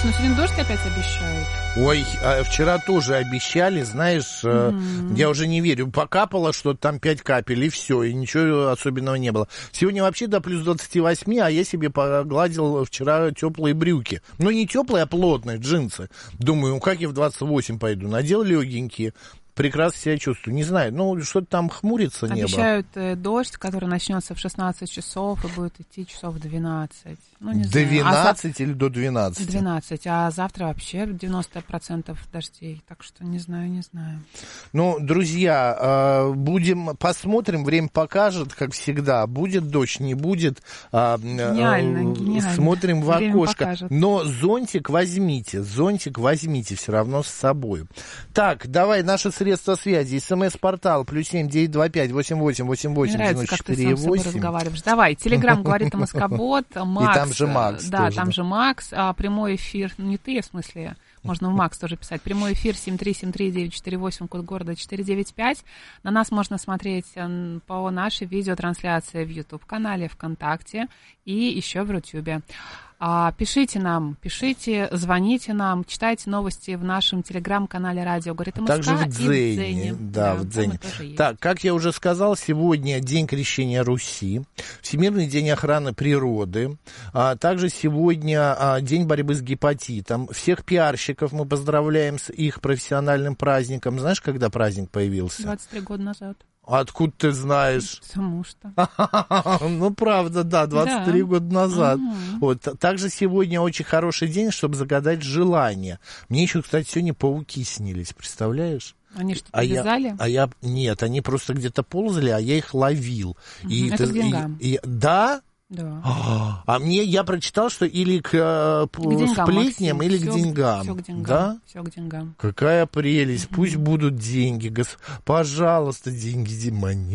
Слушай, сегодня дождь опять обещают. Ой, вчера тоже обещали, знаешь, я уже не верю. Покапало что-то там 5 капель, и все, и ничего особенного не было. Сегодня вообще до плюс 28, а я себе погладил вчера теплые брюки. Ну, не теплые, а плотные, джинсы. Думаю, как я в 28 пойду? Надел легенькие. Прекрасно себя чувствую. Не знаю, ну, что-то там хмурится небо. Обещают дождь, который начнется в 16 часов и будет идти часов в 12. Ну, не до знаю. 12 или до 12? 12, а завтра вообще 90% дождей. Так что не знаю. Ну, друзья, посмотрим, время покажет, как всегда. Будет дождь, не будет. Гениально. Смотрим в время окошко. покажет. Но зонтик возьмите все равно с собой. Так, давай наши средства связи. СМС-портал +7 925 88 88 Мне нравится, как ты сам с собой 94 8. разговариваешь. Давай, Телеграм говорит МСК-бот, Макс. И там же Макс. Да, тоже, там же Макс. Прямой эфир, не ты, в смысле, можно в Макс тоже писать. Прямой эфир 7373948, код города 495. На нас можно смотреть по нашей видеотрансляции в YouTube-канале, ВКонтакте и еще в Рутюбе. Пишите нам, звоните нам, читайте новости в нашем телеграм-канале «Радио говорит МСК». Также в Дзене. Да, в Дзене. Так, как я уже сказал, сегодня День крещения Руси, Всемирный день охраны природы, также сегодня День борьбы с гепатитом. Всех пиарщиков мы поздравляем с их профессиональным праздником. Знаешь, когда праздник появился? 23 года назад. Откуда ты знаешь? Потому что. Ну, правда, да, 23 года назад. Вот. Также сегодня очень хороший день, чтобы загадать желание. Мне еще, кстати, сегодня пауки снились, представляешь? Они что-то вязали? Нет, они просто где-то ползали, а я их ловил. Это к деньгам. Да? Да. Я прочитал, что или к сплетням, или к деньгам. Все к деньгам. Да? Все к деньгам. Какая прелесть. Пусть будут деньги. Пожалуйста, деньги.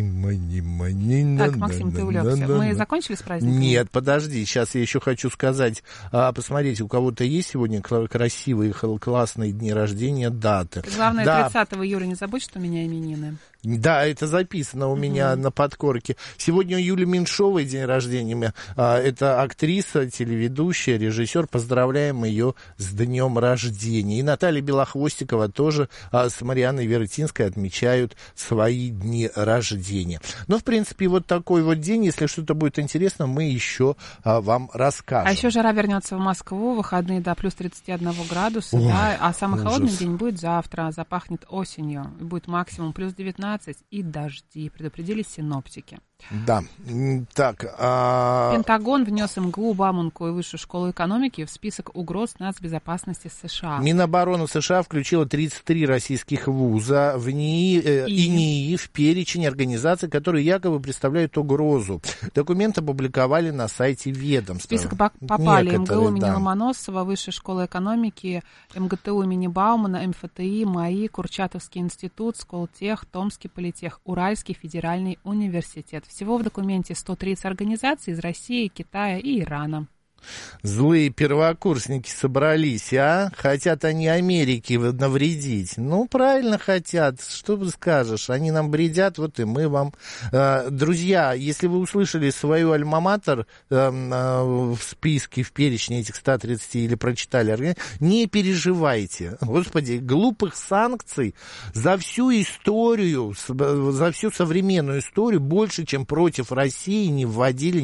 Мани. Так, Максим, ты увлекся. Мы закончили с праздником? Нет, подожди. Сейчас я еще хочу сказать. Посмотрите, у кого-то есть сегодня красивые, классные дни рождения, даты. Главное, да. 30 июля не забудь, что у меня именины. Да, это записано у меня на подкорке. Сегодня у Юли Меньшовой день рождения. Это актриса, телеведущая, режиссер. Поздравляем ее с днем рождения. И Наталья Белохвостикова тоже с Марианной Вертинской отмечают свои дни рождения. Ну, в принципе, вот такой вот день. Если что-то будет интересно, мы еще вам расскажем. А еще жара вернется в Москву. Выходные до плюс 31 градуса. Ой, да, а самый ужас. холодный день будет завтра. Запахнет осенью. Будет максимум плюс 19 и дожди, предупредили синоптики. Да, так. Пентагон внес МГУ, Бауманку и Высшую школу экономики в список угроз нацбезопасности США. Минобороны США включила 33 российских вуза в НИИ в перечень организаций, которые якобы представляют угрозу. Документ опубликовали на сайте ведомства. В список попали МГУ имени да. Ломоносова, Высшая школа экономики, МГТУ имени Баумана, МФТИ, МАИ, Курчатовский институт, Сколтех, Томский политех, Уральский федеральный университет. Всего в документе 130 организаций из России, Китая и Ирана. Злые первокурсники собрались, а? Хотят они Америке навредить. Ну, правильно хотят. Что ты скажешь? Они нам бредят, вот и мы вам. Друзья, если вы услышали свою альма-матер в списке, в перечне этих 130 или прочитали, не переживайте. Господи, глупых санкций за всю историю, за всю современную историю больше, чем против России не вводили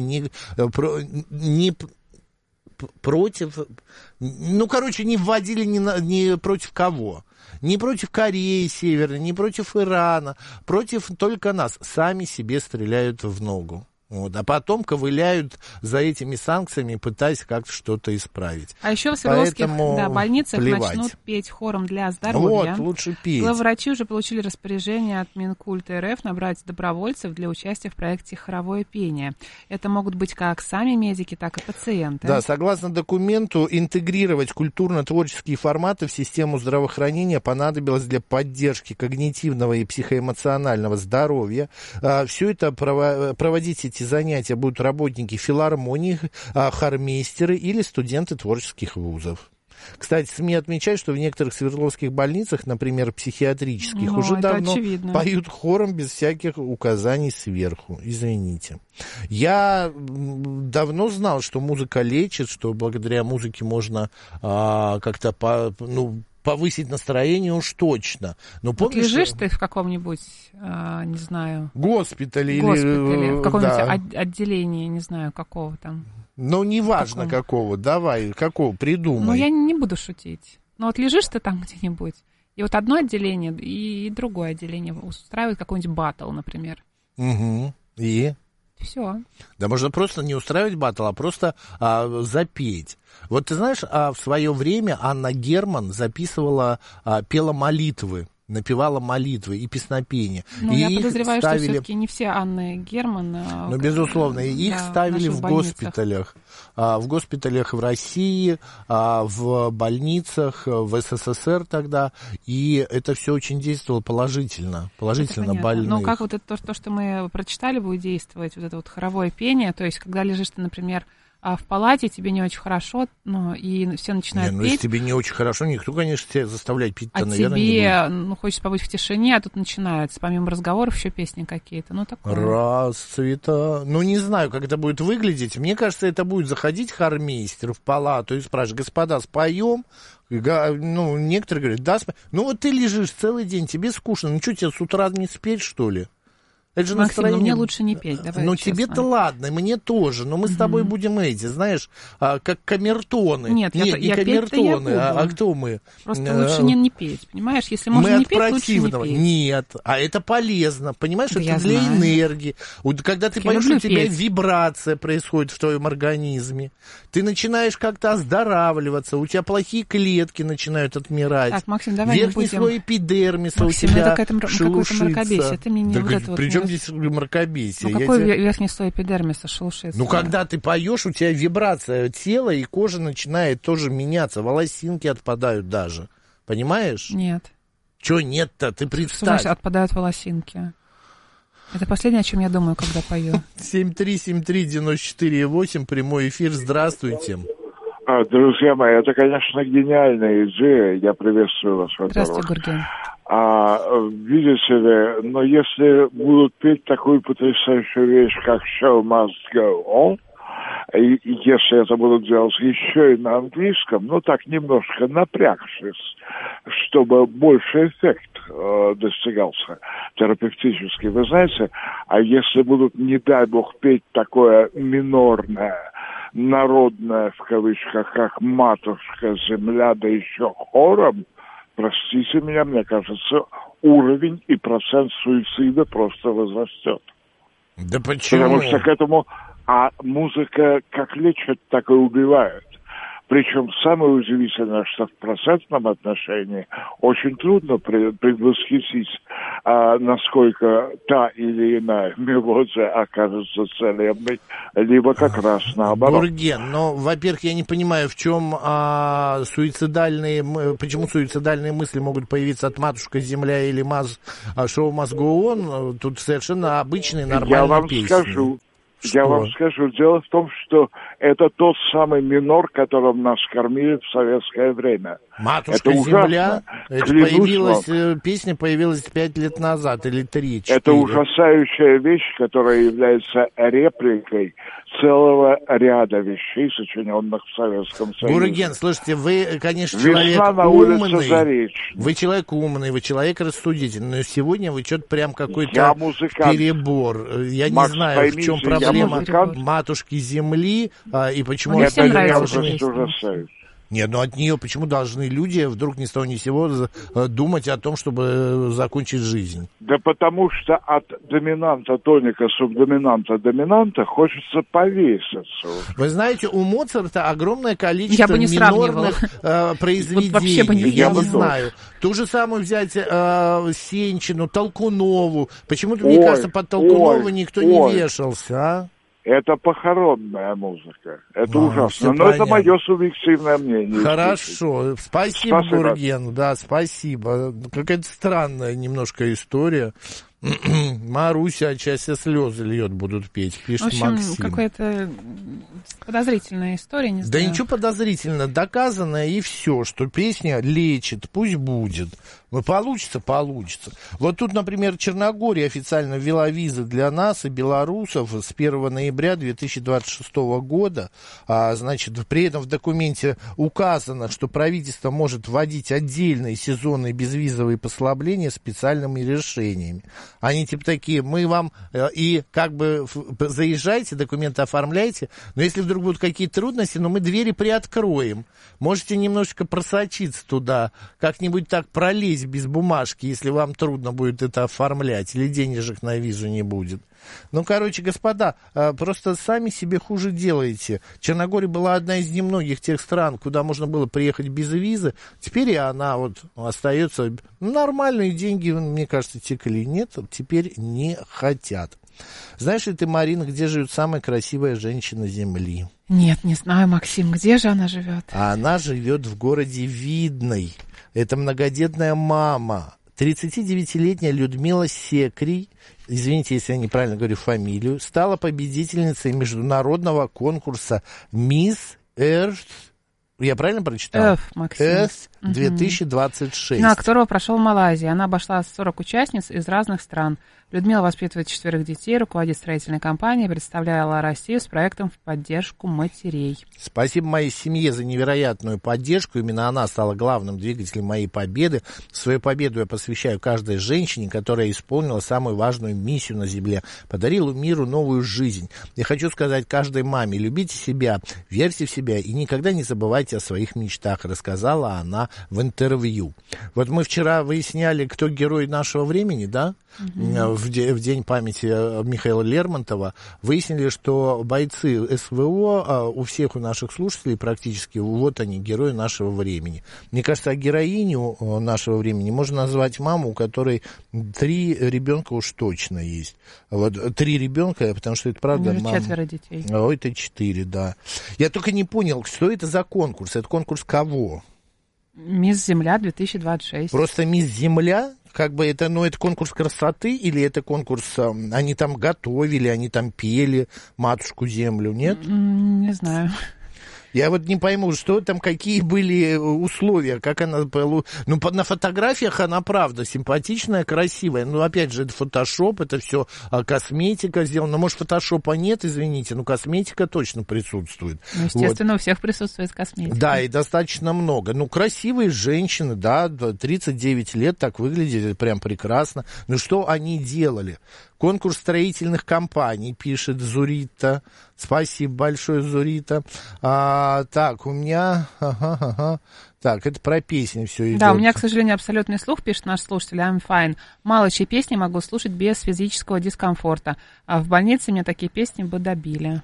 не вводили ни против кого. Не против Кореи Северной, не против Ирана, против только нас. Сами себе стреляют в ногу. Вот, а потом ковыляют за этими санкциями, пытаясь как-то что-то исправить. А еще в Свердловских больницах плевать. начнут петь хором для здоровья. Вот, лучше петь. Главврачи уже получили распоряжение от Минкульта РФ набрать добровольцев для участия в проекте «Хоровое пение». Это могут быть как сами медики, так и пациенты. Да, согласно документу, интегрировать культурно-творческие форматы в систему здравоохранения понадобилось для поддержки когнитивного и психоэмоционального здоровья. Все это проводить эти занятия будут работники филармонии, хормейстеры или студенты творческих вузов. Кстати, СМИ отмечают, что в некоторых свердловских больницах, например, психиатрических, Ну, уже это давно очевидно. поют хором без всяких указаний сверху. Извините. Я давно знал, что музыка лечит, что благодаря музыке можно как-то повысить настроение уж точно. Но Вот помнишь, лежишь ты в каком-нибудь, не знаю, госпитале госпитале, в каком-нибудь да. отделении, не знаю, какого там. Ну, неважно какого, давай, какого, придумай. Ну, я не буду шутить. Но вот лежишь ты там где-нибудь, и вот одно отделение и другое отделение устраивает какой-нибудь баттл, например. Угу. И? Все. Да можно просто не устраивать баттл, а просто запеть. Вот ты знаешь, в свое время Анна Герман записывала, пела молитвы, напевала молитвы и песнопения. Ну, и я их подозреваю, ставили... что все-таки не все Анны Герман. Ну, безусловно, их да, ставили в госпиталях. В госпиталях в России, в больницах, в СССР тогда. И это все очень действовало положительно больных. Ну, как вот это то, что мы прочитали, будет действовать, вот это вот хоровое пение. То есть, когда лежишь ты, например, в палате, тебе не очень хорошо, и все начинают петь. Если тебе не очень хорошо, никто, конечно, тебя заставлять пить-то, наверное, тебе, не будет. Хочется побыть в тишине, а тут начинаются, помимо разговоров, еще песни какие-то. Ну, такое. Расцвета. Ну, не знаю, как это будет выглядеть. Мне кажется, это будет заходить хормейстер в палату и спрашивать: господа, споем? Ну, некоторые говорят: да, споем. Ну, вот ты лежишь целый день, тебе скучно. Ну, что, тебе с утра не спеть, что ли? Это же Максим, настроение... мне лучше не петь, давай. Ну, честно. тебе-то ладно, мне тоже, но мы с тобой будем знаешь, как камертоны. Нет, не камертоны, а кто мы? Просто лучше не петь, понимаешь? Если можно не петь, лучше не петь. Нет, а это полезно, понимаешь, Да, это для энергии. Вот, когда ты поешь, у тебя вибрация происходит в твоем организме, ты начинаешь как-то оздоравливаться, у тебя плохие клетки начинают отмирать. Так, Максим, давай верхний не будем... слой эпидермиса Максим, у тебя это какое-то мракобесие, ты мне не вот это вот... Причем здесь мракобесие? Ну, какой верхний слой эпидермиса шелушится? Ну, когда ты поешь, у тебя вибрация тела, и кожа начинает тоже меняться, волосинки отпадают даже. Понимаешь? Нет. Чего нет-то? Ты представь. Что значит отпадают волосинки? Это последнее, о чем я думаю, когда пою. 7373948, прямой эфир, здравствуйте. Друзья мои, это, конечно, гениальная идея, я приветствую вас, во-первых. Здравствуйте, Гурген. Видите ли, но если будут петь такую потрясающую вещь, как «Show must go on», и если это будут делать еще и на английском, ну так немножко напрягшись, чтобы больше эффект достигался терапевтический. Вы знаете, а если будут, не дай бог, петь такое минорное, народное, в кавычках, как «Матушка Земля», да еще хором, простите меня, мне кажется, уровень и процент суицида просто возрастет. Да почему? Потому что к этому... А музыка как лечит, так и убивает. Причем самое удивительное, что в процентном отношении очень трудно предвосхитить, насколько та или иная мелодия окажется целебной, либо как раз наоборот. Гурген, но, во-первых, я не понимаю, в чем почему суицидальные мысли могут появиться от «Матушка Земля» или «Шоу must go on». Тут совершенно обычные, нормальные песни. Я вам скажу, дело в том, что это тот самый минор, которым нас кормили в советское время. «Матушка Земля», песня появилась 5 лет назад или 3-4. Это ужасающая вещь, которая является репликой целого ряда вещей, сочиненных в Советском Союзе. Гурген, слушайте, вы, конечно, «Весна человек на умный. улице Заречной». Вы человек умный, вы человек рассудительный, но сегодня вы что-то прям какой-то перебор. Я Макс, не знаю, поймите, в чем проблема «Матушки Земли» и почему... Мне всем нравится ужасающе. Нет, ну от нее почему должны люди вдруг ни с того ни с сего думать о том, чтобы закончить жизнь? Да потому что от доминанта тоника, субдоминанта, доминанта хочется повеситься. Вы знаете, у Моцарта огромное количество минорных произведений. Вот вообще бы я не знаю. Ту же самую взять Сенчину, Толкунову. Почему-то, мне кажется, под Толкунова никто не вешался, а? Это похоронная музыка. Это ужасно. Но это мое субъективное мнение. Хорошо. Спасибо, Гурген. Да, спасибо. Какая-то странная немножко история. Маруся отчасти слезы льет, будут петь, пишет В общем, Максим. какая-то подозрительная история, не знаю. Да ничего подозрительного, доказано и все, что песня лечит, пусть будет. Ну, получится. Вот тут, например, Черногория официально ввела визы для нас и белорусов с 1 ноября 2026 года. Значит, при этом в документе указано, что правительство может вводить отдельные сезонные безвизовые послабления специальными решениями. Они типа такие, мы вам и как бы заезжайте, документы оформляйте, но если вдруг будут какие-то трудности, мы двери приоткроем. Можете немножечко просочиться туда, как-нибудь так пролезть без бумажки, если вам трудно будет это оформлять, или денежек на визу не будет. Ну, короче, господа, просто сами себе хуже делаете. Черногория была одна из немногих тех стран, куда можно было приехать без визы. Теперь и она вот остается. Нормальные деньги, мне кажется, текли. Нет, теперь не хотят. Знаешь ли ты, Марина, где живет самая красивая женщина Земли? Нет, не знаю, Максим, где же она живет? А она живет в городе Видный. Это многодетная мама. 39-летняя Людмила Секрий, извините, если я неправильно говорю фамилию, стала победительницей международного конкурса «Мисс Earth». Я правильно прочитал? Максим. 2026. На которого прошел в Малайзии. Она обошла 40 участниц из разных стран. Людмила воспитывает 4 детей, руководит строительной компанией, представляла Россию с проектом в поддержку матерей. Спасибо моей семье за невероятную поддержку. Именно она стала главным двигателем моей победы. Свою победу я посвящаю каждой женщине, которая исполнила самую важную миссию на земле. Подарила миру новую жизнь. Я хочу сказать каждой маме: любите себя, верьте в себя и никогда не забывайте о своих мечтах, рассказала она в интервью. Вот мы вчера выясняли, кто герой нашего времени, да? В день памяти Михаила Лермонтова. Выяснили, что бойцы СВО, у всех у наших слушателей практически, вот они, герои нашего времени. Мне кажется, героиню нашего времени можно назвать маму, у которой 3 ребенка уж точно есть. Вот 3 ребенка, потому что это правда. У нее 4 детей. Ой, это 4, да. Я только не понял, что это за конкурс? Это конкурс кого? Мисс Земля 2026. Просто Мисс Земля? Как бы это, это конкурс красоты или это конкурс, они там готовили, они там пели «Матушку Землю», нет? Не знаю. Я вот не пойму, что там, какие были условия, как она... на фотографиях она, правда, симпатичная, красивая. Опять же, это фотошоп, это все косметика сделана. Но, может, фотошопа нет, извините, но косметика точно присутствует. Естественно, у всех присутствует косметика. Да, и достаточно много. Красивые женщины, да, 39 лет так выглядели, прям прекрасно. Что они делали? Конкурс строительных компаний, пишет Зурита. Спасибо большое, Зурита. Так, у меня... Так, это про песни все идет. Да, у меня, к сожалению, абсолютный слух, пишет наш слушатель, I'm fine. Мало чьи песни могу слушать без физического дискомфорта. А в больнице мне такие песни бы добили.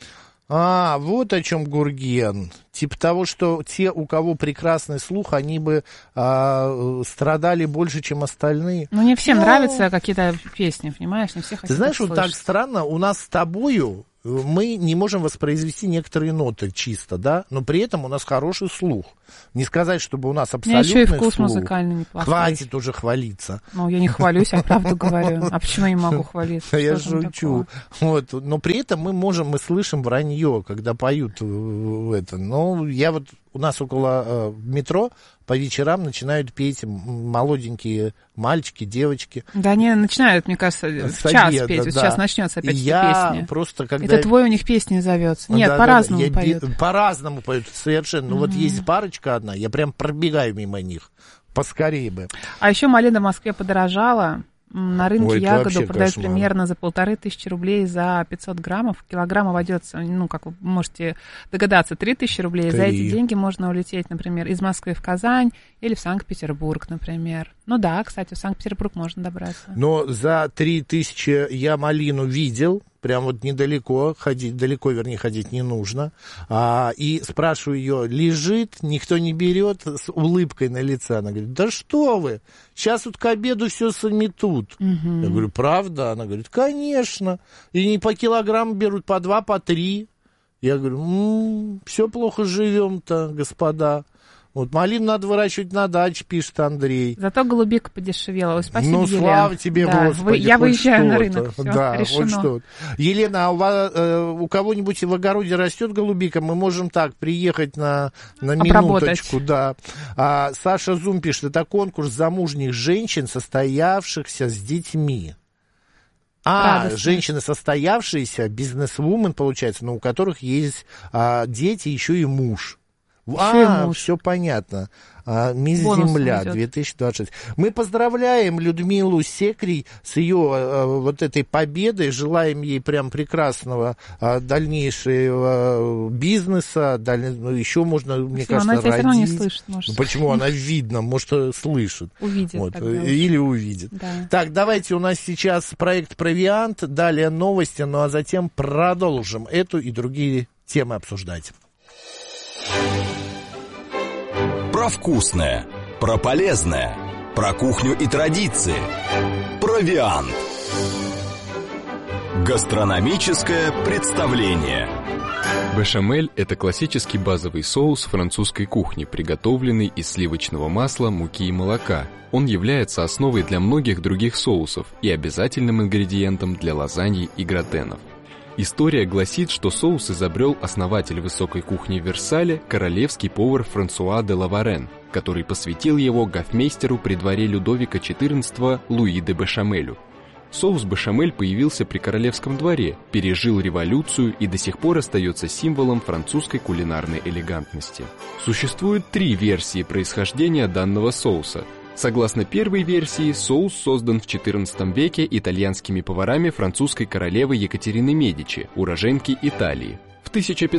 Вот о чем Гурген. Типа того, что те, у кого прекрасный слух, они бы страдали больше, чем остальные. Не всем нравятся какие-то песни, понимаешь? Не все хотят. Ты знаешь, слышать. вот так странно, у нас с тобою мы не можем воспроизвести некоторые ноты чисто, да, но при этом у нас хороший слух. Не сказать, чтобы у нас абсолютный слух. У меня еще и вкус музыкальный неплохой. Хватит уже хвалиться. Я не хвалюсь, я правду говорю. А почему я не могу хвалиться? Я шучу. Но при этом мы слышим вранье, когда поют это. У нас около метро по вечерам начинают петь молоденькие мальчики, девочки. Да, они начинают, мне кажется, в час петь. Вот сейчас начнется опять эта песня. Просто когда... Это твой у них песня зовется. Нет, по-разному поют. По-разному поют, совершенно. Вот есть парочка одна, я прям пробегаю мимо них. Поскорее бы. А еще малина в Москве подорожала. На рынке ягоду продают кошмар. Примерно за 1500 рублей за 500 граммов. Килограмм обойдется, как вы можете догадаться, 3000 рублей. 3. За эти деньги можно улететь, например, из Москвы в Казань или в Санкт-Петербург, например. Да, кстати, в Санкт-Петербург можно добраться. Но за 3000 я малину видел. Прям недалеко ходить, ходить не нужно. И спрашиваю ее, лежит, никто не берет, с улыбкой на лице. Она говорит, да что вы, сейчас к обеду все сметут. Я говорю, правда? Она говорит, конечно. И не по килограмму берут, по 2, по 3. Я говорю, все плохо живем-то, господа. Вот малину надо выращивать на даче, пишет Андрей. Зато голубика подешевела. Ой, спасибо, Ну, Елена. слава тебе, да. Господи. Я выезжаю на что-то. рынок, все да, решено. хоть что-то. Елена, а у кого-нибудь в огороде растет голубика? Мы можем так приехать на минуточку. Да. Саша Зум пишет, это конкурс замужних женщин, состоявшихся с детьми. Радостно. Женщины состоявшиеся, бизнес-вумен, получается, но у которых есть дети, еще и муж. Все понятно. Мисс Земля 2026. Мы поздравляем Людмилу Секрий с ее вот этой победой, желаем ей прям прекрасного дальнейшего бизнеса, еще можно, мне кажется, она тебя родить. все равно не слышит, может. Почему? Она видно, может, слышит. Увидит. Вот. Или увидит. Да. Так, давайте, у нас сейчас проект «Провиант», далее новости, ну а затем продолжим эту и другие темы обсуждать. Про вкусное, про полезное, про кухню и традиции. Провиант. Гастрономическое представление. Бешамель – это классический базовый соус французской кухни, приготовленный из сливочного масла, муки и молока. Он является основой для многих других соусов и обязательным ингредиентом для лазаньи и гратенов. История гласит, что соус изобрел основатель высокой кухни в Версале, королевский повар Франсуа де Лаварен, который посвятил его гофмейстеру при дворе Людовика XIV Луи де Бешамелю. Соус бешамель появился при королевском дворе, пережил революцию и до сих пор остается символом французской кулинарной элегантности. Существует 3 версии происхождения данного соуса. Согласно первой версии, соус создан в XIV веке итальянскими поварами французской королевы Екатерины Медичи, уроженки Италии. В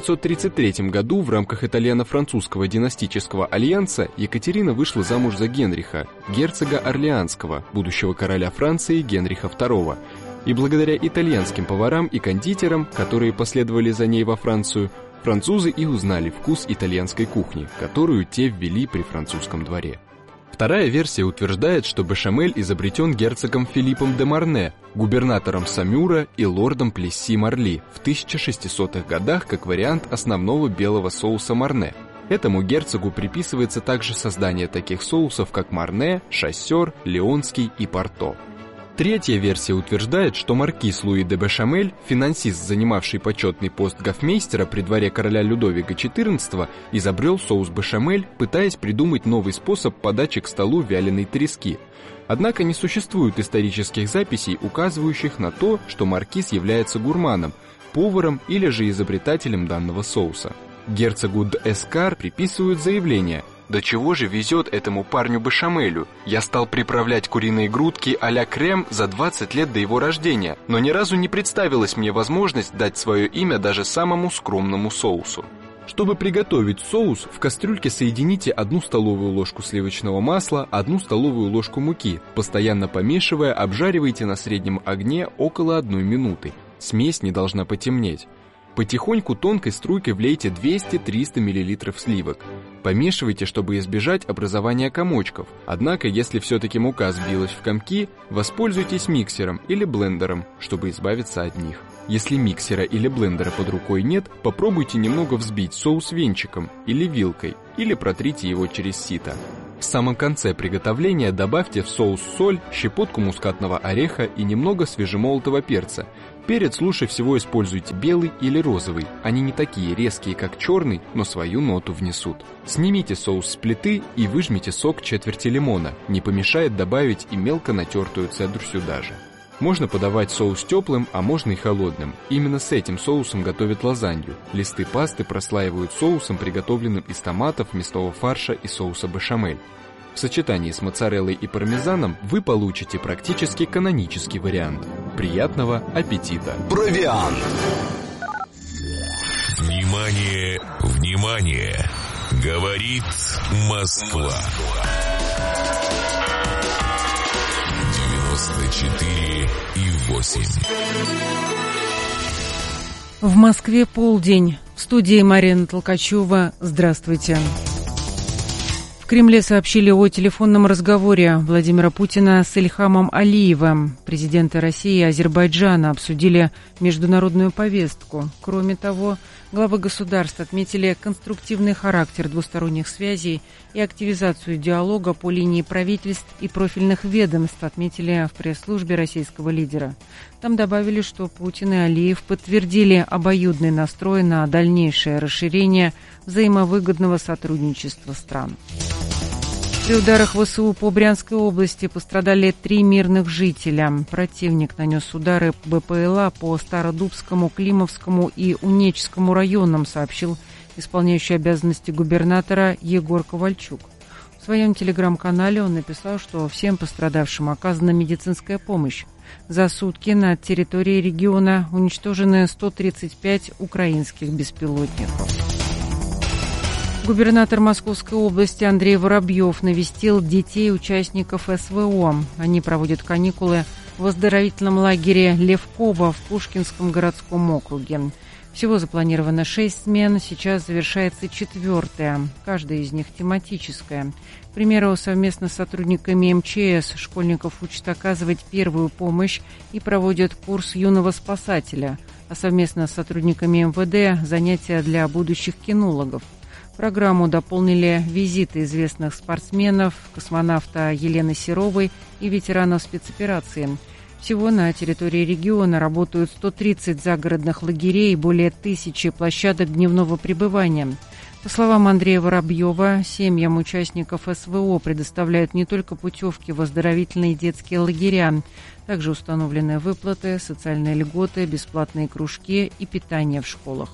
1533 году в рамках итальяно-французского династического альянса Екатерина вышла замуж за Генриха, герцога Орлеанского, будущего короля Франции Генриха II. И благодаря итальянским поварам и кондитерам, которые последовали за ней во Францию, французы и узнали вкус итальянской кухни, которую те ввели при французском дворе. Вторая версия утверждает, что бешамель изобретен герцогом Филиппом де Марне, губернатором Самюра и лордом Плесси-Марли в 1600-х годах как вариант основного белого соуса Марне. Этому герцогу приписывается также создание таких соусов, как Марне, Шассер, Леонский и Порто. Третья версия утверждает, что маркиз Луи де Бешамель, финансист, занимавший почетный пост гофмейстера при дворе короля Людовика XIV, изобрел соус бешамель, пытаясь придумать новый способ подачи к столу вяленой трески. Однако не существует исторических записей, указывающих на то, что маркиз является гурманом, поваром или же изобретателем данного соуса. Герцогу д'Эскар приписывают заявление: «До чего же везет этому парню бешамелю? Я стал приправлять куриные грудки а-ля крем за 20 лет до его рождения, но ни разу не представилась мне возможность дать свое имя даже самому скромному соусу». Чтобы приготовить соус, в кастрюльке соедините 1 столовую ложку сливочного масла, 1 столовую ложку муки. Постоянно помешивая, обжаривайте на среднем огне около 1 минуты. Смесь не должна потемнеть. Потихоньку тонкой струйкой влейте 200-300 мл сливок. Помешивайте, чтобы избежать образования комочков. Однако, если все-таки мука сбилась в комки, воспользуйтесь миксером или блендером, чтобы избавиться от них. Если миксера или блендера под рукой нет, попробуйте немного взбить соус венчиком или вилкой, или протрите его через сито. В самом конце приготовления добавьте в соус соль, щепотку мускатного ореха и немного свежемолотого перца. Перец лучше всего используйте белый или розовый, они не такие резкие, как черный, но свою ноту внесут. Снимите соус с плиты и выжмите сок четверти лимона, не помешает добавить и мелко натертую цедру сюда же. Можно подавать соус теплым, а можно и холодным. Именно с этим соусом готовят лазанью. Листы пасты прослаивают соусом, приготовленным из томатов, мясного фарша и соуса бешамель. В сочетании с моцареллой и пармезаном вы получите практически канонический вариант. Приятного аппетита! Провиант. Внимание, внимание! Говорит Москва. 94,8. В Москве полдень. В студии Марина Толкачева. Здравствуйте. В Кремле сообщили о телефонном разговоре Владимира Путина с Ильхамом Алиевым. Президенты России и Азербайджана обсудили международную повестку. Кроме того, Главы государств отметили конструктивный характер двусторонних связей и активизацию диалога по линии правительств и профильных ведомств, отметили в пресс-службе российского лидера. Там добавили, что Путин и Алиев подтвердили обоюдный настрой на дальнейшее расширение взаимовыгодного сотрудничества стран. При ударах ВСУ по Брянской области пострадали 3 мирных жителя. Противник нанес удары БПЛА по Стародубскому, Климовскому и Унечскому районам, сообщил исполняющий обязанности губернатора Егор Ковальчук. В своем телеграм-канале он написал, что всем пострадавшим оказана медицинская помощь. За сутки на территории региона уничтожены 135 украинских беспилотников. Губернатор Московской области Андрей Воробьев навестил детей участников СВО. Они проводят каникулы в оздоровительном лагере Левково в Пушкинском городском округе. Всего запланировано 6 смен, сейчас завершается 4-я. Каждая из них тематическая. К примеру, совместно с сотрудниками МЧС школьников учат оказывать первую помощь и проводят курс юного спасателя, а совместно с сотрудниками МВД занятия для будущих кинологов. Программу дополнили визиты известных спортсменов, космонавта Елены Серовой и ветеранов спецоперации. Всего на территории региона работают 130 загородных лагерей и более 1000 площадок дневного пребывания. По словам Андрея Воробьева, семьям участников СВО предоставляют не только путевки в оздоровительные детские лагеря, также установлены выплаты, социальные льготы, бесплатные кружки и питание в школах.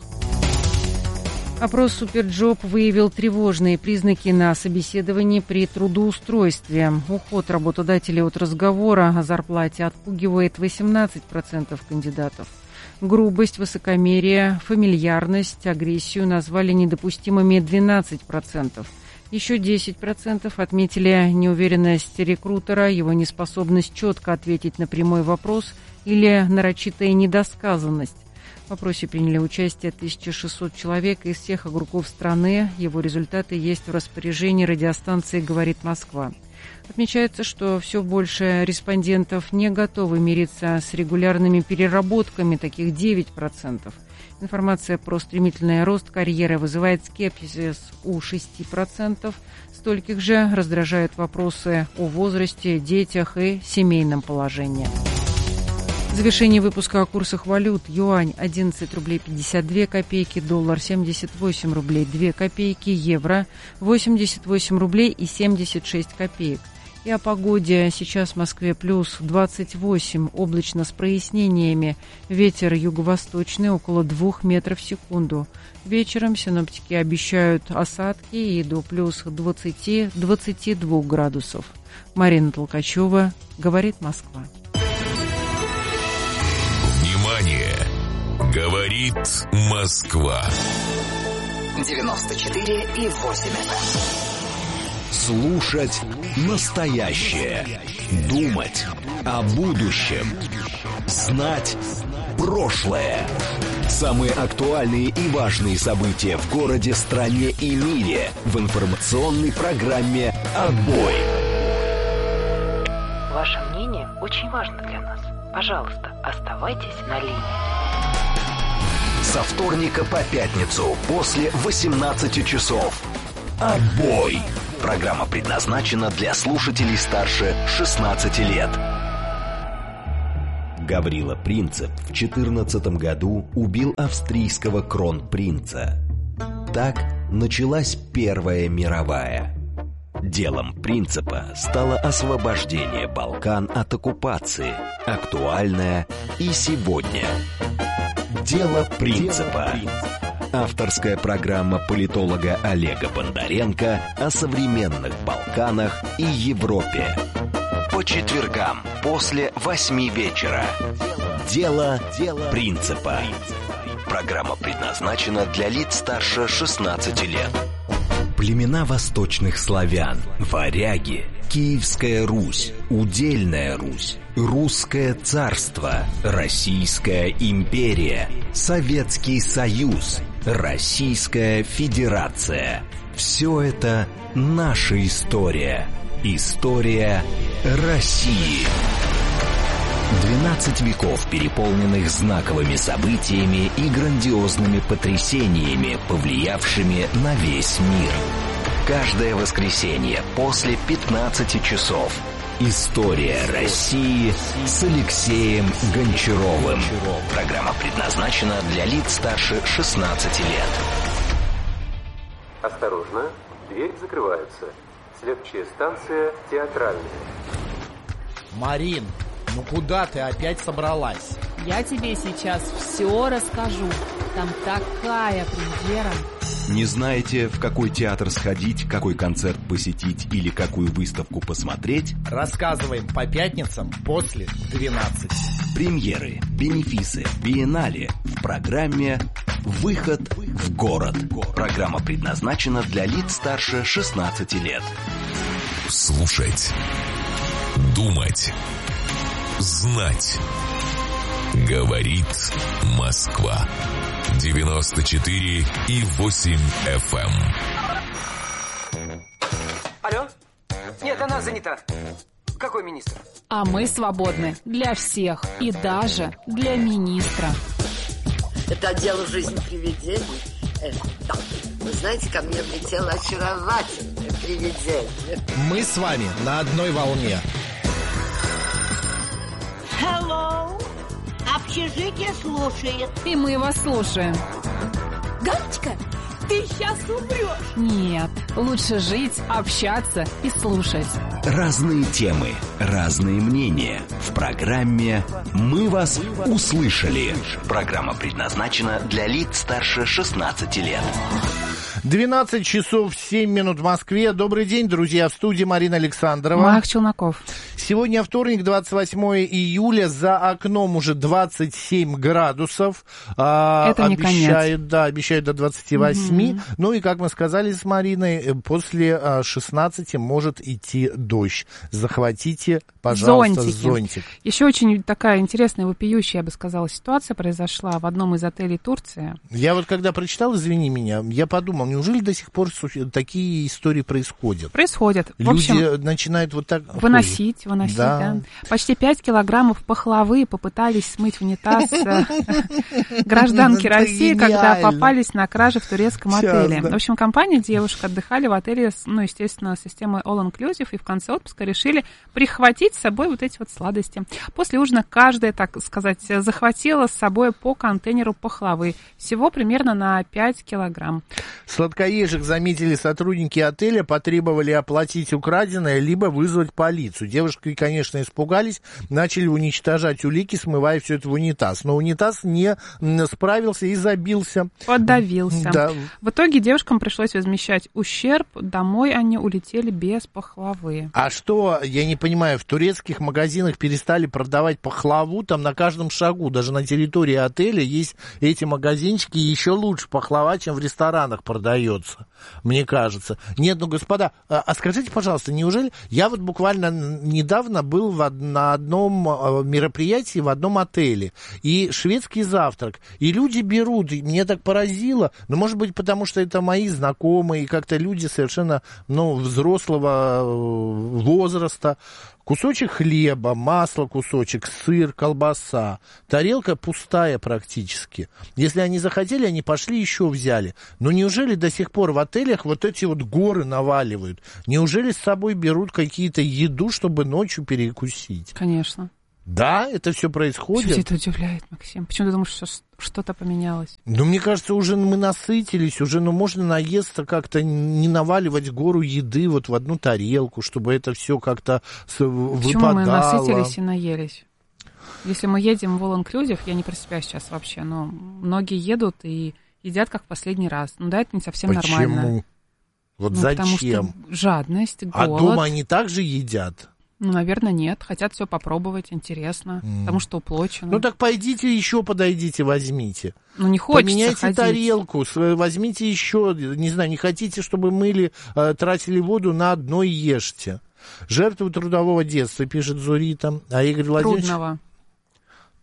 Опрос «Суперджоп» выявил тревожные признаки на собеседовании при трудоустройстве. Уход работодателей от разговора о зарплате отпугивает 18% кандидатов. Грубость, высокомерие, фамильярность, агрессию назвали недопустимыми 12%. Еще 10% отметили неуверенность рекрутера, его неспособность четко ответить на прямой вопрос или нарочитая недосказанность. В опросе приняли участие 1600 человек из всех округов страны. Его результаты есть в распоряжении радиостанции «Говорит Москва». Отмечается, что все больше респондентов не готовы мириться с регулярными переработками, таких 9%. Информация про стремительный рост карьеры вызывает скепсис у 6%. Стольких же раздражают вопросы о возрасте, детях и семейном положении. В завершении выпуска о курсах валют. Юань 11 рублей 52 копейки, доллар 78 рублей 2 копейки, евро 88 рублей и 76 копеек. И о погоде. Сейчас в Москве плюс 28, облачно с прояснениями. Ветер юго-восточный около 2 метров в секунду. Вечером синоптики обещают осадки и до плюс 20-22 градусов. Марина Толкачева, «Говорит Москва». Говорит Москва. 94,8 FM. Слушать настоящее. Думать о будущем. Знать прошлое. Самые актуальные и важные события в городе, стране и мире в информационной программе «Отбой». Ваше мнение очень важно для нас. Пожалуйста, оставайтесь на линии. Со вторника по пятницу после 18 часов. «Отбой». Программа предназначена для слушателей старше 16 лет. Гаврила Принцип в 14 году убил австрийского кронпринца. Так началась Первая мировая. Делом Принципа стало освобождение Балкан от оккупации, актуальное и сегодня. Дело Принципа. Авторская программа политолога Олега Бондаренко о современных Балканах и Европе. По четвергам после 8 вечера. Дело Принципа. Программа предназначена для лиц старше 16 лет. Племена восточных славян, варяги, Киевская Русь, Удельная Русь, Русское царство, Российская империя, Советский Союз, Российская Федерация. Все это наша история. История России. 12 веков, переполненных знаковыми событиями и грандиозными потрясениями, повлиявшими на весь мир. Каждое воскресенье после 15 часов. История России с Алексеем Гончаровым. Программа предназначена для лиц старше 16 лет. Осторожно, дверь закрывается. Следующая станция Театральная. Марин, ну куда ты опять собралась? Я тебе сейчас все расскажу. Там такая премьера. Не знаете, в какой театр сходить, какой концерт посетить или какую выставку посмотреть? Рассказываем по пятницам после 12. Премьеры, бенефисы, биеннале в программе «Выход в город». Программа предназначена для лиц старше 16 лет. Слушать, думать, знать. Говорит Москва. 94,8 FM. Алло? Нет, она занята. Какой министр? А мы свободны для всех и даже для министра. Это отдел «Жизнь привидений». Да. Вы знаете, ко мне влетело очаровательное привидение. Мы с вами на одной волне. Hello. Общежитие слушает. И мы вас слушаем. Галочка, ты сейчас умрешь. Нет, лучше жить, общаться и слушать. Разные темы, разные мнения. В программе «Мы вас услышали». Программа предназначена для лиц старше 16 лет. 12 часов 7 минут в Москве. Добрый день, друзья. В студии Марина Александрова. Марк Челноков. Сегодня вторник, 28 июля. За окном уже 27 градусов. Это не конец. Да, обещают до 28. Угу. Ну и, как мы сказали с Мариной, после 16 может идти дождь. Захватите, пожалуйста, зонтик. Еще очень такая интересная, вопиющая, я бы сказала, ситуация произошла в одном из отелей Турции. Я вот когда прочитал, извини меня, я подумал, неужели до сих пор такие истории происходят? Происходят. Люди в общем, начинают вот так... Выносить, да. Почти 5 килограммов пахлавы попытались смыть в унитаз гражданки России, когда попались на кражи в турецком отеле. В общем, компания девушек отдыхали в отеле, ну, естественно, с системой All Inclusive, и в конце отпуска решили прихватить с собой вот эти вот сладости. После ужина каждая, так сказать, захватила с собой по контейнеру пахлавы. Всего примерно на 5 килограмм. Сладкоежек заметили сотрудники отеля, потребовали оплатить украденное, либо вызвать полицию. Девушки, конечно, испугались, начали уничтожать улики, смывая все это в унитаз. Но унитаз не справился и забился. Поддавился. Да. В итоге девушкам пришлось возмещать ущерб. Домой они улетели без пахлавы. А что, я не понимаю, в турецких магазинах перестали продавать пахлаву? Там на каждом шагу, даже на территории отеля есть эти магазинчики, и еще лучше пахлава, чем в ресторанах продается, мне кажется. Нет, ну, господа, а скажите, пожалуйста, неужели... Я вот буквально недавно был на одном мероприятии в одном отеле, и шведский завтрак, и люди берут, и меня так поразило, ну, может быть, потому что это мои знакомые, и как-то люди совершенно, ну, взрослого возраста. Кусочек хлеба, масло кусочек, сыр, колбаса. Тарелка пустая практически. Если они захотели, они пошли еще взяли. Но неужели до сих пор в отелях вот эти вот горы наваливают? Неужели с собой берут какие-то еду, чтобы ночью перекусить? Конечно. Да, это все происходит. Что тебя это удивляет, Максим? Почему ты думаешь, что что-то поменялось? Ну, мне кажется, уже мы насытились, уже, ну, можно наесться как-то, не наваливать гору еды вот в одну тарелку, чтобы это все как-то выпадало. Почему мы насытились и наелись? Если мы едем в All Inclusive, я не про себя сейчас вообще, но многие едут и едят как в последний раз. Ну да, это не совсем нормально. Почему? Вот ну, зачем? Потому что жадность, голод. А дома они также едят? Ну, наверное, нет. Хотят все попробовать, интересно, потому что уплочено. Ну, так пойдите еще, подойдите, возьмите. Ну, не хочется поменяйте ходить. Тарелку, возьмите еще, не знаю, не хотите, чтобы мыли, тратили воду, на одно и ешьте. Жертвы трудового детства, пишет Зурита. А Игорь Владимирович...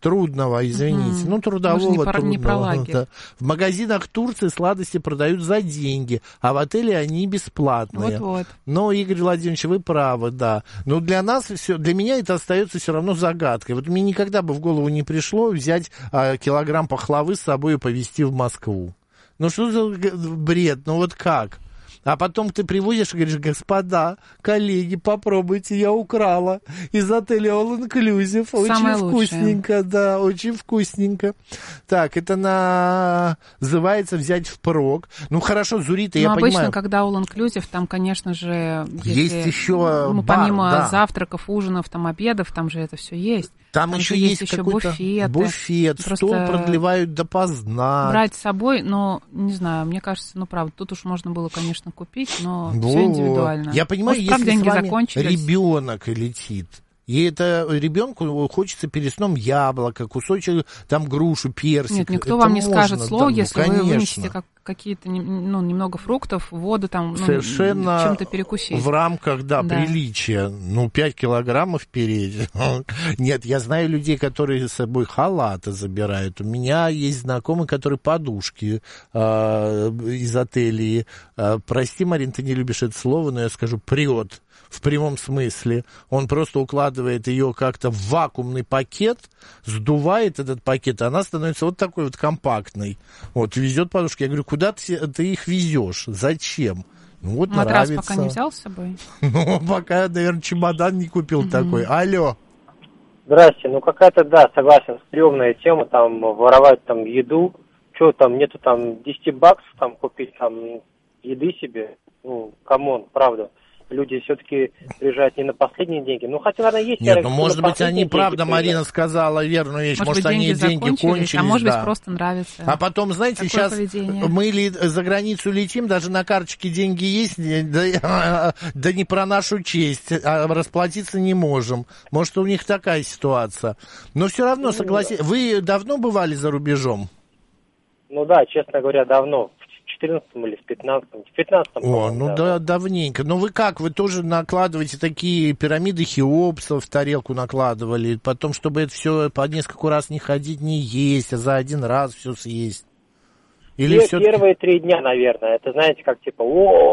Трудного, извините. Ну, трудового, не про лагерь. Да. В магазинах Турции сладости продают за деньги, а в отеле они бесплатные. Вот-вот. Но, Игорь Владимирович, вы правы, да. Но для нас, для меня это остается все равно загадкой. Вот мне никогда бы в голову не пришло взять килограмм пахлавы с собой и повезти в Москву. Ну, что за бред? Ну, вот как? А потом ты привозишь и говоришь: господа, коллеги, попробуйте, я украла из отеля All Inclusive. Очень вкусненько, да, очень вкусненько. Так, это называется взять впрок. Ну, хорошо, Зурита, я обычно, понимаю. Когда All Inclusive, там, конечно же, есть еще бар, помимо завтраков, ужинов, там, обедов, там же это все есть. Там еще есть какой-то буфет, стол продлевают допоздна. Брать с собой, но, не знаю, мне кажется, правда, тут уж можно было, конечно, купить, но все индивидуально. Я понимаю, может, если с вами закончились. Ребенок летит, и это ребенку хочется перед сном яблоко, кусочек там грушу, персик. Нет, никто вам не скажет слово, если вы вынесете какие-то немного фруктов, воду там, совершенно чем-то перекусить. В рамках, да, приличия. 5 килограммов впереди. Нет, я знаю людей, которые с собой халаты забирают. У меня есть знакомый, который подушки из отелей. Прости, Марин, ты не любишь это слово, но я скажу, прет. В прямом смысле. Он просто укладывает ее как-то в вакуумный пакет, сдувает этот пакет, и она становится вот такой вот компактной. Вот, везет подушки. Я говорю: куда ты их везешь? Зачем? Ну, вот матрас нравится. Пока не взял с собой? Ну, пока, наверное, чемодан не купил такой. Алло. Здрасте. Какая-то, да, согласен, стрёмная тема, там, воровать там еду. Что там, нету там 10 баксов там купить там еды себе? Камон, правда. Люди все-таки приезжают не на последние деньги. Хотя, наверное, есть... Нет, может быть, они, правда, Марина сказала верную вещь. Может, они деньги кончились. А может быть, просто нравится. А потом, знаете, сейчас поведение. Мы за границу летим, даже на карточке деньги есть, да не про нашу честь, а расплатиться не можем. Может, у них такая ситуация. Но все равно, согласитесь, вы давно бывали за рубежом? Да, честно говоря, давно. В 14-м или в 15-м? В 15-м. Да, давненько. Но вы как? Вы тоже накладываете такие пирамиды Хеопса в тарелку накладывали, потом, чтобы это все по несколько раз не ходить, не есть, а за один раз все съесть? Или первые 3 дня, наверное. Это, знаете, как типа,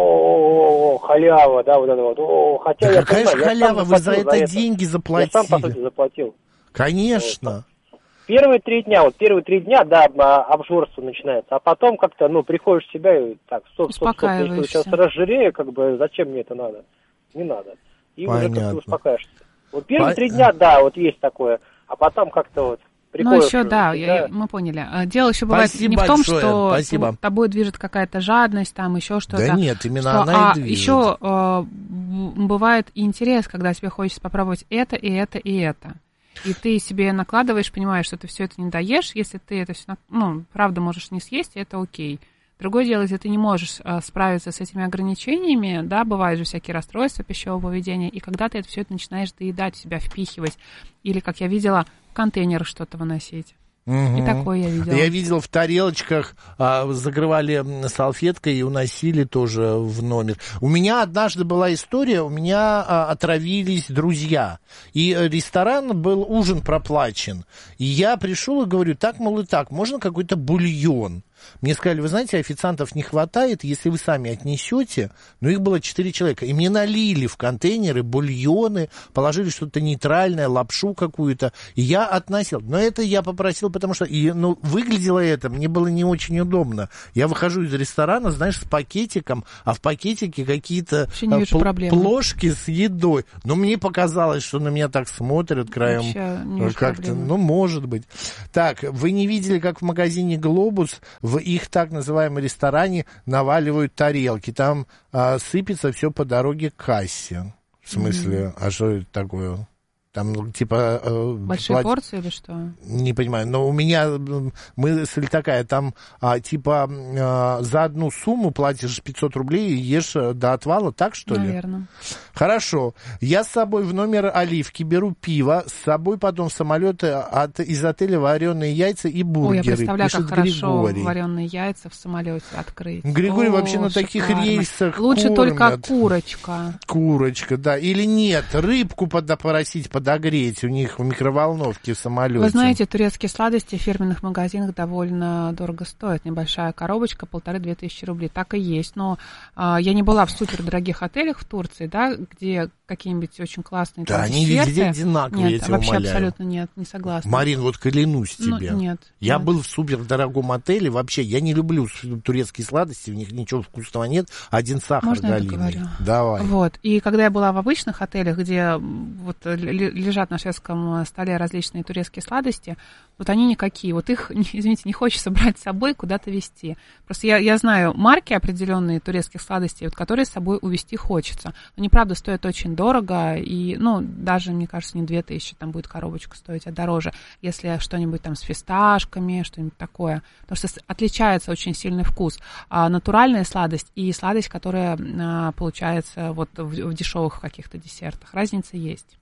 халява, да, вот это вот. Хотя да какая же халява? Вы за это деньги заплатили. Я сам, по сути, заплатил. Конечно. Первые 3 дня, да, обжорство начинается, а потом как-то, приходишь в себя и так, стоп, я сейчас разжирею, зачем мне это надо? Не надо. И уже как-то успокаиваешься. Вот первые 3 дня, да, вот есть такое, а потом как-то вот приходишь... еще, да, мы поняли. Дело еще бывает не в том, что тобой движет какая-то жадность, там еще что-то. Да нет, именно она и движет. Еще бывает интерес, когда тебе хочется попробовать это, и это, и это. И ты себе накладываешь, понимаешь, что ты все это не доешь. Если ты это все, правда, можешь не съесть, это окей. Другое дело, если ты не можешь справиться с этими ограничениями, да, бывают же всякие расстройства пищевого поведения, и когда ты все это начинаешь доедать, себя впихивать, или, как я видела, в контейнеры что-то выносить. Угу. И такое я видела. Я видел в тарелочках, закрывали салфеткой и уносили тоже в номер. У меня однажды была история, у меня отравились друзья. И ресторан был, ужин проплачен. И я пришел и говорю: так, мол, и так, можно какой-то бульон? Мне сказали: вы знаете, официантов не хватает, если вы сами отнесете. Но их было 4 человека. И мне налили в контейнеры бульоны, положили что-то нейтральное, лапшу какую-то. И я относил. Но это я попросил, потому что выглядело это, мне было не очень удобно. Я выхожу из ресторана, знаешь, с пакетиком, а в пакетике какие-то плошки с едой. Но мне показалось, что на меня так смотрят краем. Как-то, может быть. Так, вы не видели, как в магазине «Глобус» в их так называемом ресторане наваливают тарелки. Там сыпется все по дороге к кассе. В смысле, а что это такое? Там, типа... Большие порции или что? Не понимаю, но у меня мысль такая, там, за одну сумму платишь 500 рублей и ешь до отвала, так, что ли? Наверное. Хорошо. Я с собой в номер Оливки беру пиво, с собой потом в самолет из отеля вареные яйца и бургеры. Ой, я представляю, как хорошо Григорий. Вареные яйца в самолете открыть. Григорий вообще на таких рейсах лучше кормят. Только курочка. Курочка, да. Или нет, рыбку попросить подогреть у них в микроволновке в самолете. Вы знаете, турецкие сладости в фирменных магазинах довольно дорого стоят. Небольшая коробочка, 1500-2000 рублей. Так и есть. Но я не была в супердорогих отелях в Турции, да, где какие-нибудь очень классные да, они десерты. Везде одинаковые, нет, я тебя вообще умоляю. абсолютно нет, не согласна. Марин, вот клянусь тебе. Нет. Я был в супердорогом отеле. Вообще, я не люблю турецкие сладости, в них ничего вкусного нет. Один сахар можно галимый. Давай. Вот. И когда я была в обычных отелях, где вот лежат на шведском столе различные турецкие сладости, вот они никакие. Вот их, извините, не хочется брать с собой, куда-то везти. Просто я знаю марки определенные турецких сладостей, вот, которые с собой увезти хочется. Они, правда, стоят очень дорого. И, даже, мне кажется, не 2000 там будет коробочка стоить, а дороже. Если что-нибудь там с фисташками, что-нибудь такое. Потому что отличается очень сильный вкус. Натуральная сладость и сладость, которая получается вот в дешевых каких-то десертах. Разница есть.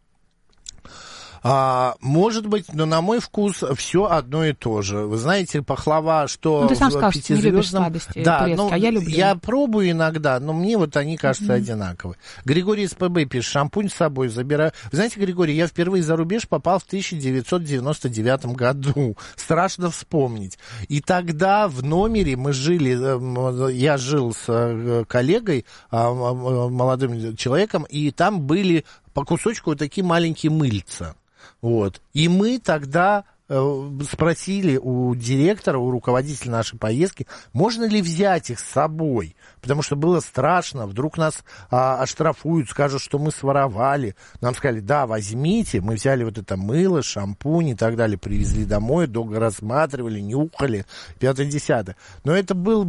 Может быть, но на мой вкус все одно и то же. Вы знаете, пахлава, что ты сам сказал, что не любишь сладости турецкие, а я люблю. Я пробую иногда, но мне вот они кажутся одинаковые. Григорий из ПБ пишет, шампунь с собой забираю. Вы знаете, Григорий, я впервые за рубеж попал в 1999 году. Страшно вспомнить. И тогда в номере мы жили, я жил с коллегой, молодым человеком, и там были по кусочку вот такие маленькие мыльца. Вот. И мы тогда спросили у директора, у руководителя нашей поездки, можно ли взять их с собой, потому что было страшно, вдруг нас оштрафуют, скажут, что мы своровали. Нам сказали, да, возьмите, мы взяли вот это мыло, шампунь и так далее, привезли домой, долго рассматривали, нюхали, 5-10. Но это был,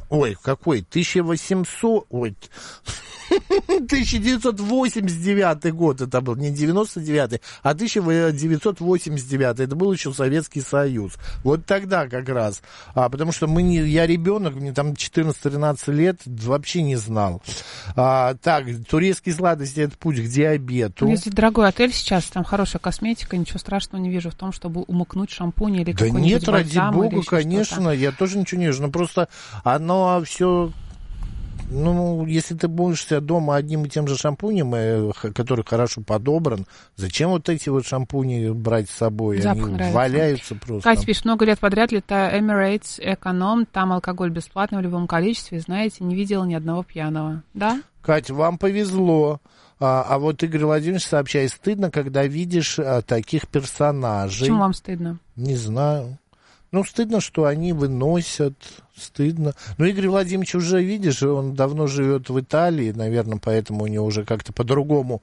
1989 год это был, не 99-й, а 1989. Это был еще Советский Союз. Вот тогда как раз. Потому что я ребенок, мне там 14-13 лет, вообще не знал. Так, турецкие сладости — это путь к диабету. Если дорогой отель сейчас, там хорошая косметика, ничего страшного не вижу в том, чтобы умыкнуть шампунь или какой-нибудь бальзам. Да нет, ради бога, конечно, я тоже ничего не вижу. Но просто оно все... если ты будешь себя дома одним и тем же шампунем, который хорошо подобран, зачем вот эти вот шампуни брать с собой? Запах они нравится. Валяются просто. Катя пишет, много лет подряд летаю Emirates эконом, там алкоголь бесплатный в любом количестве, знаете, не видела ни одного пьяного. Да? Катя, вам повезло. А вот Игорь Владимирович сообщает, стыдно, когда видишь таких персонажей. Почему вам стыдно? Не знаю. Стыдно, что они выносят, стыдно. Игорь Владимирович уже, видишь, он давно живет в Италии, наверное, поэтому у него уже как-то по-другому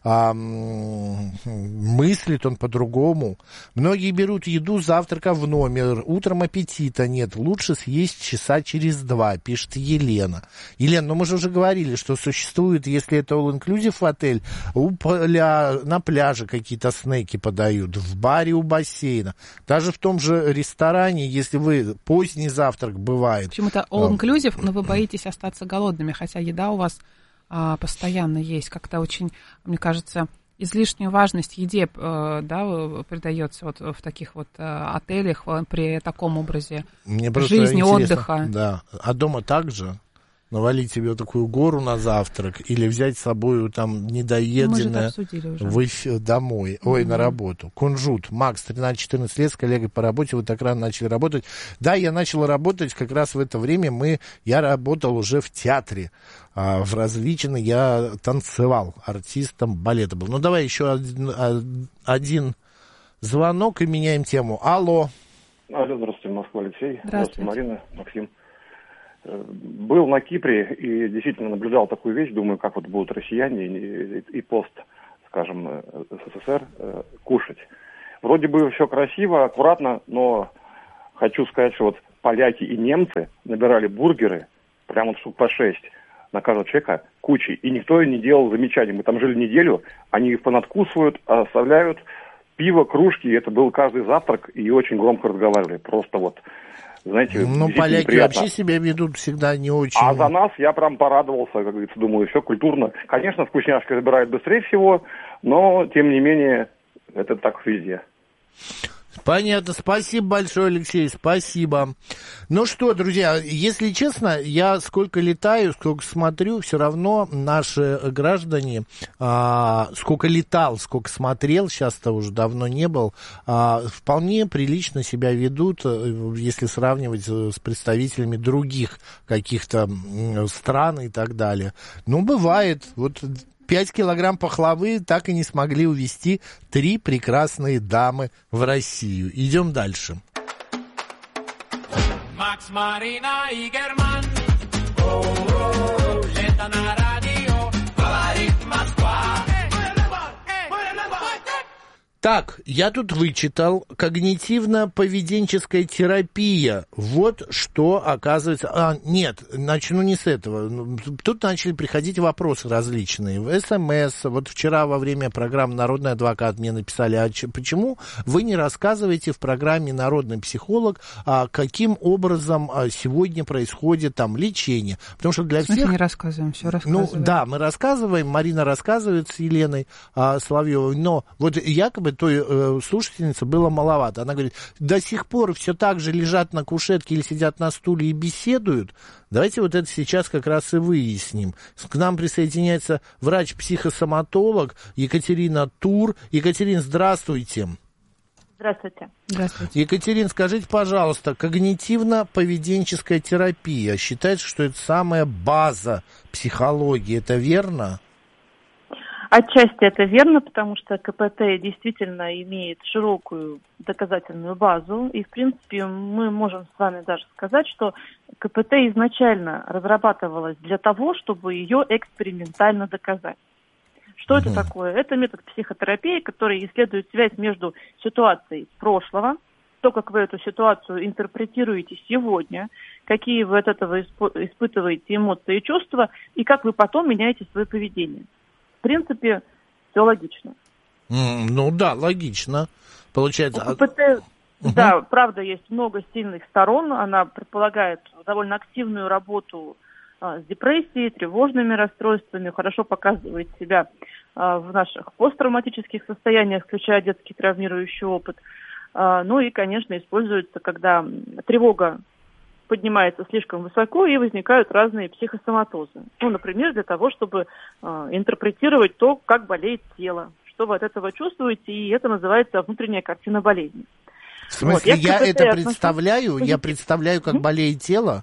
мыслит он по-другому. Многие берут еду завтрака в номер, утром аппетита нет, лучше съесть часа через 2, пишет Елена. Елена, мы же уже говорили, что существует, если это all-inclusive отель, на пляже какие-то снеки подают, в баре у бассейна, даже в том же ресторане, если вы поздний завтрак бывает. Почему-то all-inclusive, но вы боитесь остаться голодными, хотя еда у вас постоянно есть. Как-то очень, мне кажется, излишнюю важность еде придается вот в таких вот отелях при таком образе жизни, отдыха. Да. А дома также? Навалить себе такую гору на завтрак или взять с собой там недоеденное домой, на работу. Кунжут. Макс, 13-14 лет, с коллегой по работе, вы так рано начали работать. Да, я начал работать как раз в это время. Я работал уже в театре. В различных я танцевал, артистом балета был. Давай еще один звонок и меняем тему. Алло. Алло, здравствуйте, Москва, Алексей. Здравствуйте. Марина, Максим. Был на Кипре и действительно наблюдал такую вещь, думаю, как вот будут россияне и пост, скажем, СССР кушать. Вроде бы все красиво, аккуратно, но хочу сказать, что вот поляки и немцы набирали бургеры, прямо вот штук по 6 на каждого человека, кучей, и никто не делал замечаний. Мы там жили неделю, они их понадкусывают, оставляют пиво, кружки, это был каждый завтрак, и очень громко разговаривали, просто вот... Знаете, поляки неприятно. вообще себя ведут всегда не очень. А за нас я прям порадовался, как говорится, думаю, все культурно. Конечно, вкусняшки забирают быстрее всего, но, тем не менее, это так везде. Понятно. Спасибо большое, Алексей, спасибо. Ну что, друзья, если честно, я сколько летаю, сколько смотрю, все равно наши граждане, сколько летал, сколько смотрел, сейчас-то уже давно не был, вполне прилично себя ведут, если сравнивать с представителями других каких-то стран и так далее. Ну, бывает, вот... 5 килограмм пахлавы так и не смогли увезти 3 прекрасные дамы в Россию. Идем дальше. Макс, Марина и Герман. Лето на радио. Говорит Москва. Так, я тут вычитал когнитивно-поведенческая терапия. Вот что оказывается... нет, начну не с этого. Тут начали приходить вопросы различные. В СМС, вот вчера во время программы «Народный адвокат» мне написали, почему вы не рассказываете в программе «Народный психолог», каким образом сегодня происходит там лечение? Потому что для всех... Мы не рассказываем, все рассказываем. Ну, да, мы рассказываем, Марина рассказывает с Еленой Соловьевой, но вот якобы той слушательнице было маловато. Она говорит, до сих пор все так же лежат на кушетке или сидят на стуле и беседуют. Давайте вот это сейчас как раз и выясним. К нам присоединяется врач-психосоматолог Екатерина Тур. Екатерина, здравствуйте. Здравствуйте. Здравствуйте. Екатерина, скажите, пожалуйста, когнитивно-поведенческая терапия считается, что это самая база психологии. Это верно? Отчасти это верно, потому что КПТ действительно имеет широкую доказательную базу, и, в принципе, мы можем с вами даже сказать, что КПТ изначально разрабатывалась для того, чтобы ее экспериментально доказать. Что это такое? Это метод психотерапии, который исследует связь между ситуацией прошлого, то, как вы эту ситуацию интерпретируете сегодня, какие вы от этого испытываете эмоции и чувства, и как вы потом меняете свое поведение. В принципе, все логично. Ну да, логично. Получается... У КПТ, да, правда, есть много сильных сторон. Она предполагает довольно активную работу с депрессией, тревожными расстройствами, хорошо показывает себя в наших посттравматических состояниях, включая детский травмирующий опыт. Ну и, конечно, используется, когда тревога поднимается слишком высоко, и возникают разные психосоматозы. Ну, например, для того, чтобы интерпретировать то, как болеет тело, что вы от этого чувствуете, и это называется внутренняя картина болезни. В смысле, вот, я это представляю? Я представляю, как болеет тело?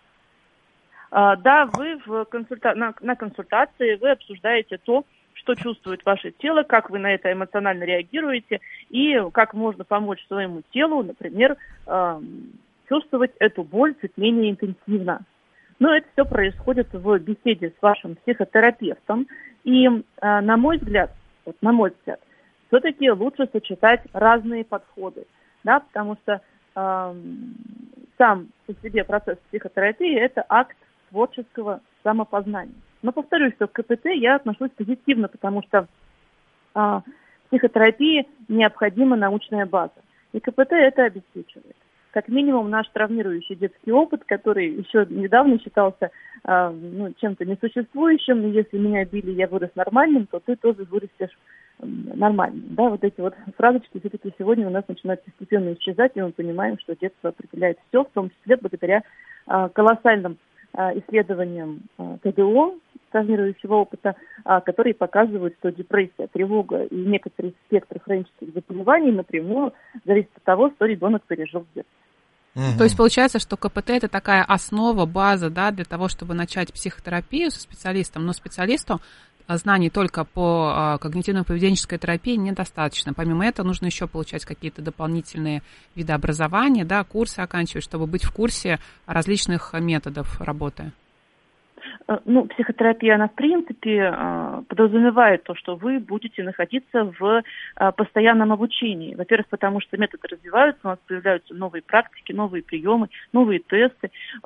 Да, вы на консультации вы обсуждаете то, что чувствует ваше тело, как вы на это эмоционально реагируете, и как можно помочь своему телу, например, чувствовать эту боль чуть менее интенсивно. Но это все происходит в беседе с вашим психотерапевтом. И, на мой взгляд, все-таки лучше сочетать разные подходы. Да, потому что сам по себе процесс психотерапии – это акт творческого самопознания. Но повторюсь, что к КПТ я отношусь позитивно, потому что в психотерапии необходима научная база. И КПТ это обеспечивает. Как минимум наш травмирующий детский опыт, который еще недавно считался чем-то несуществующим, и если меня били, я вырос нормальным, то ты тоже вырастешь нормальным. Да, вот эти вот фразочки все-таки сегодня у нас начинают постепенно исчезать, и мы понимаем, что детство определяет все, в том числе благодаря колоссальным исследованиям КГО, травмирующего опыта, которые показывают, что депрессия, тревога и некоторые спектры хронических заболеваний напрямую зависят от того, что ребенок пережил в детстве. То есть получается, что КПТ это такая основа, база, да, для того, чтобы начать психотерапию со специалистом, но специалисту знаний только по когнитивно-поведенческой терапии недостаточно. Помимо этого нужно еще получать какие-то дополнительные виды образования, да, курсы оканчивать, чтобы быть в курсе различных методов работы. Ну, психотерапия, она в принципе подразумевает то, что вы будете находиться в постоянном обучении. Во-первых, потому что методы развиваются, у нас появляются новые практики, новые приемы, новые тесты.